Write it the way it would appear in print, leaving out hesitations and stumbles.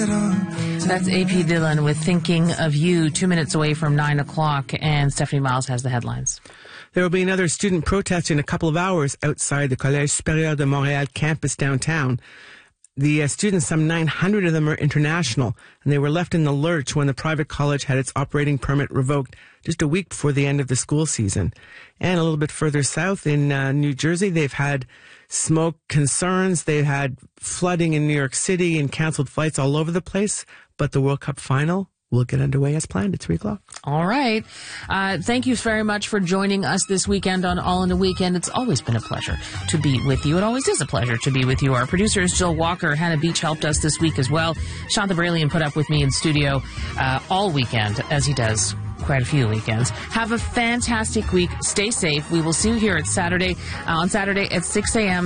That's AP Dillon with Thinking of You, 2 minutes away from 9 o'clock, and Stephanie Miles has the headlines. There will be another student protest in a couple of hours outside the Collège Supérieur de Montréal campus downtown. The students, some 900 of them, are international, and they were left in the lurch when the private college had its operating permit revoked just a week before the end of the school season. And a little bit further south in New Jersey, they've had smoke concerns. They've had flooding in New York City and canceled flights all over the place. But the World Cup final will get underway as planned at 3 o'clock. All right. Thank you very much for joining us this weekend on All in the Weekend. It's always been a pleasure to be with you. It always is a pleasure to be with you. Our producer is Jill Walker. Hannah Beach helped us this week as well. Shantha Bralian put up with me in studio all weekend, as he does quite a few weekends. Have a fantastic week. Stay safe. We will see you here on Saturday at 6 a.m.